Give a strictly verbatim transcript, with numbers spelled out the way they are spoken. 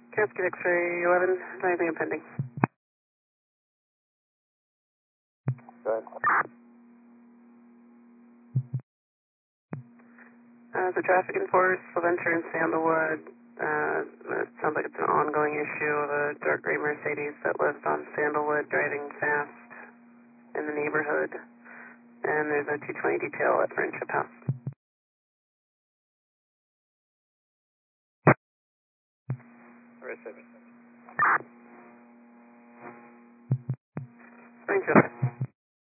Casket X-ray eleven, is anything impending? Go ahead. Uh, the traffic enforce, Leventure and Sandalwood. Uh, it sounds like it's an ongoing issue of a dark gray Mercedes that lives on Sandalwood driving fast in the neighborhood. And there's a two twenty detail at Friendship House. Receive. Friendship.